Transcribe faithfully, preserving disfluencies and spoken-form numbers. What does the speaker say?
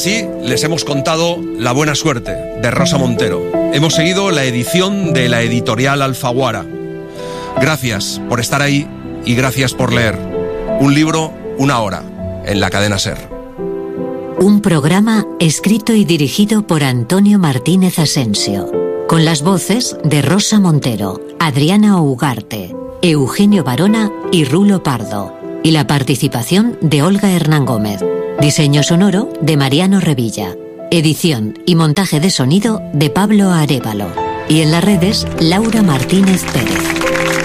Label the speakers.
Speaker 1: Así les hemos contado La buena suerte, de Rosa Montero. Hemos seguido la edición de la editorial Alfaguara. Gracias por estar ahí y gracias por leer. Un libro, una hora, en la cadena SER.
Speaker 2: Un programa escrito y dirigido por Antonio Martínez Asensio, con las voces de Rosa Montero, Adriana Ugarte, Eugenio Barona y Rulo Pardo, y la participación de Olga Hernán Gómez. Diseño sonoro de Mariano Revilla. Edición y montaje de sonido de Pablo Arévalo. Y en las redes, Laura Martínez Pérez.